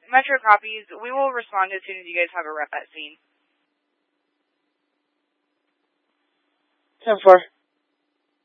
Metro copies. We will respond as soon as you guys have a rep at scene. 10-4.